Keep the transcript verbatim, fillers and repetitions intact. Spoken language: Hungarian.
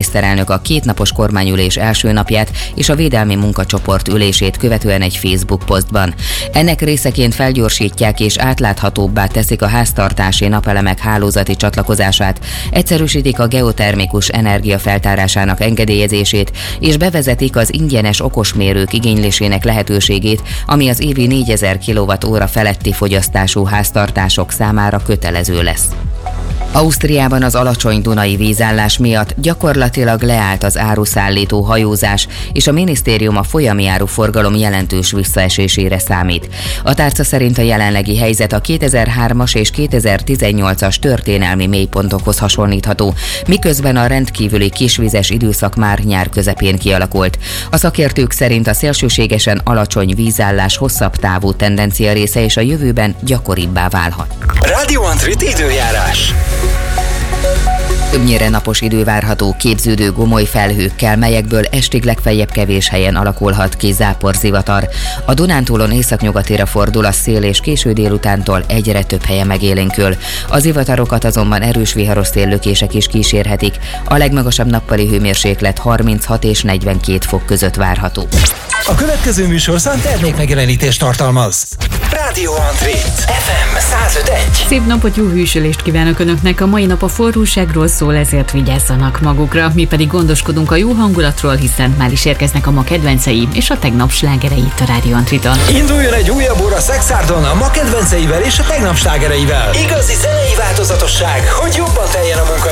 miniszterelnök a kétnapos kormányülés első napját és a védelmi munkacsoport ülését követően egy Facebook posztban. Ennek részeként felgyorsítják és átláthatóbbá teszik a háztartási napelemek hálózati csatlakozását, egyszerűsítik a geotermikus energia feltárásának engedélyezését, és bevezetik az ingyenes okosmérők igénylésének lehetőségét, ami az évi négyezer kilowatt-óra feletti fogyasztású háztartások számára kötelező lesz. Ausztriában az alacsony dunai vízállás miatt gyakorlatilag leállt az áruszállító hajózás, és a minisztérium a folyami áruforgalom jelentős visszaesésére számít. A tárca szerint a jelenlegi helyzet a kétezer-hármas és kétezer-tizennyolcas történelmi mélypontokhoz hasonlítható, miközben a rendkívüli kisvizes időszak már nyár közepén kialakult. A szakértők szerint a szélsőségesen alacsony vízállás hosszabb távú tendencia része, és a jövőben gyakoribbá válhat. Radio Antrit időjárás. Többnyire napos idő várható, képződő gomoly felhőkkel, melyekből estig legfeljebb kevés helyen alakulhat ki záporzivatar. A Dunántúlon északnyugatira fordul a szél, és késő délutántól egyre több helyen megélénkül. A zivatarokat azonban erős viharos széllökések is kísérhetik. A legmagasabb nappali hőmérséklet harminchat és negyvenkét fok között várható. A következő műsorszám termékmegjelenítést tartalmaz. Radio Antrit ef em száz öt egész egy. Szép napot, jó hűsülést kívánok Önöknek. A mai nap a forróságról szól, ezért vigyázzanak magukra. Mi pedig gondoskodunk a jó hangulatról, hiszen már is érkeznek a ma kedvencei és a tegnap slágerei itt a Radio Antriton. Induljon egy újabb óra Szexárdon a ma kedvenceivel és a tegnap slágereivel. Igazi zenei változatosság, hogy jobban teljen a munka.